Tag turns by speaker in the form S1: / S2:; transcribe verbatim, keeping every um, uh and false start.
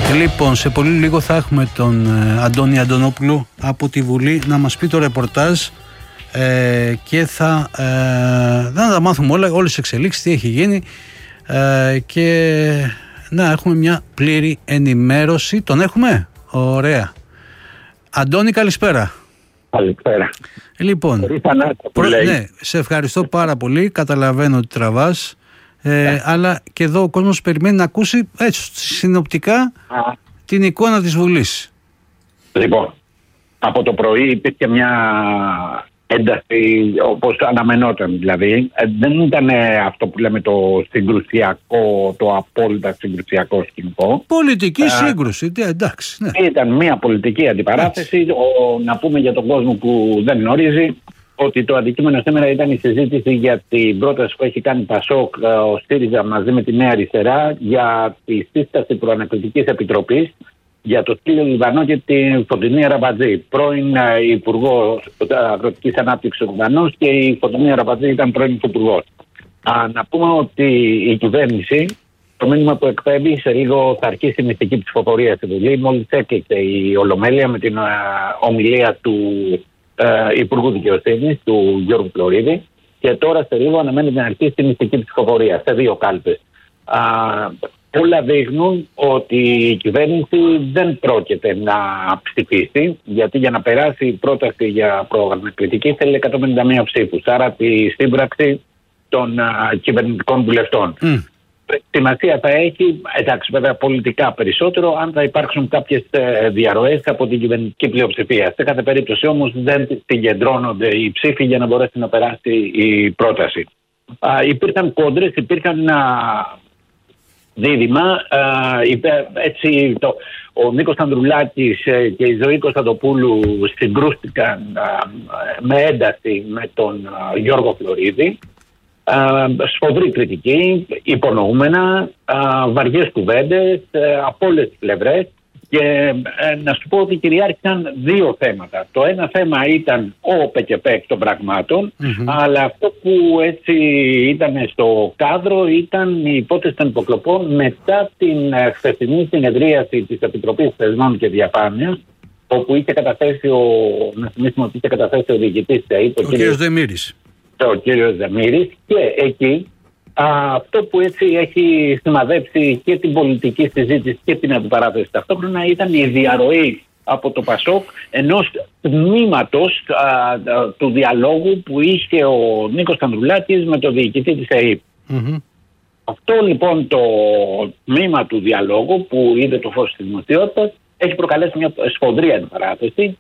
S1: Λοιπόν, σε πολύ λίγο θα έχουμε τον ε, Αντώνη Αντωνόπουλο από τη Βουλή να μας πει το ρεπορτάζ ε, και θα, ε, θα τα μάθουμε όλα, όλες τις εξελίξεις, τι έχει γίνει ε, και να έχουμε μια πλήρη ενημέρωση. Τον έχουμε? Ωραία. Αντώνη, καλησπέρα.
S2: Καλησπέρα.
S1: Λοιπόν, προ, ναι, σε ευχαριστώ πάρα πολύ. Καταλαβαίνω ότι τραβάς. Ε, αλλά και εδώ ο κόσμος περιμένει να ακούσει έτσι συνοπτικά Α. την εικόνα της Βουλής.
S2: Λοιπόν, από το πρωί υπήρχε μια ένταση όπως αναμενόταν, δηλαδή ε, δεν ήταν αυτό που λέμε το συγκρουσιακό, το απόλυτα συγκρουσιακό σκηνικό.
S1: Πολιτική ε, σύγκρουση, εντάξει. Ναι.
S2: Ήταν μια πολιτική αντιπαράθεση. Ο, να πούμε για τον κόσμο που δεν γνωρίζει ότι το αντικείμενο σήμερα ήταν η συζήτηση για την πρόταση που έχει κάνει Πασόκ, ο ΣΥΡΙΖΑ μαζί με τη Νέα Αριστερά για τη σύσταση προανακριτικής επιτροπής για το Στήλιο Λιβανό και τη Φωτεινή Αραμπατζή. Πρώην Υπουργό Αγροτικής Ανάπτυξης ο Λιβανός και η Φωτεινή Αραμπατζή ήταν πρώην Υπουργός. Να πούμε ότι η κυβέρνηση, το μήνυμα που εκπέμπει, σε λίγο θα αρχίσει η μυστική ψηφοφορία στη Βουλή. Μόλις έκλεισε η Ολομέλεια με την ομιλία του Uh, Υπουργού Δικαιοσύνης, του Γιώργου Φλωρίδη, και τώρα σε λίγο αναμένεται να αρχίσει τη μυστική ψηφοφορία σε δύο κάλπες. Uh, όλα δείχνουν ότι η κυβέρνηση δεν πρόκειται να ψηφίσει, γιατί για να περάσει η πρόταση για προανακριτική θέλει εκατόν πενήντα μία ψήφους, άρα τη σύμπραξη των uh, κυβερνητικών βουλευτών. Mm. Σημασία θα έχει, εντάξει βέβαια πολιτικά περισσότερο, αν θα υπάρξουν κάποιες ε, διαρροές από την κυβερνητική πλειοψηφία. Σε κάθε περίπτωση όμως δεν συγκεντρώνονται οι ψήφοι για να μπορέσει να περάσει η πρόταση. Α, υπήρχαν κόντρες, υπήρχαν α, δίδυμα. Α, είπε, έτσι, το, ο Νίκος Ανδρουλάκης και η Ζωή Κωνσταντοπούλου συγκρούστηκαν α, με ένταση με τον α, Γιώργο Φλωρίδη. Uh, σφοδρή κριτική, υπονοούμενα, uh, βαριές κουβέντες uh, από όλες τις πλευρές, και uh, να σου πω ότι κυριάρχησαν δύο θέματα. Το ένα θέμα ήταν ο ΠΚΠ των πραγμάτων, mm-hmm. αλλά αυτό που έτσι ήταν στο κάδρο ήταν η υπόθεση των υποκλοπών μετά την uh, χθεσινή συνεδρίαση της Επιτροπής Θεσμών και Διαφάνειας, όπου είχε καταθέσει ο, να θυμίσουμε ότι είχε καταθέσει ο διοικητής ΤΕΙΠ,
S1: ο, ο κ. Δεμήρης.
S2: ο κύριος Δεμήρης, και εκεί α, αυτό που έτσι έχει σημαδέψει και την πολιτική συζήτηση και την αντιπαράθεση ταυτόχρονα ήταν η διαρροή από το Πασόκ ενός τμήματος α, α, του διαλόγου που είχε ο Νίκος Ανδρουλάκης με το διοικητή της ΕΕΠ. Mm-hmm. Αυτό λοιπόν το τμήμα του διαλόγου που είδε το φως της δημοσιότητας έχει προκαλέσει μια σφοδρή αντιπαράθεση.